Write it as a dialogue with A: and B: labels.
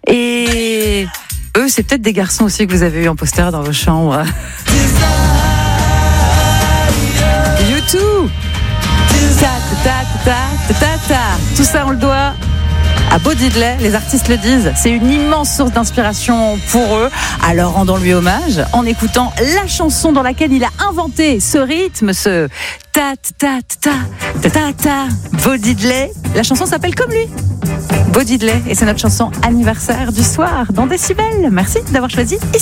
A: Et eux, c'est peut-être des garçons aussi que vous avez eu en poster dans vos chambres. YouTube. Tout ça, on le doit à Bo Diddley, les artistes le disent. C'est une immense source d'inspiration pour eux. Alors rendons-lui hommage en écoutant la chanson dans laquelle il a inventé ce rythme, ce ta-ta-ta-ta-ta-ta. Bo Diddley. La chanson s'appelle comme lui. Bo Diddley, et c'est notre chanson anniversaire du soir dans Décibel. Merci d'avoir choisi.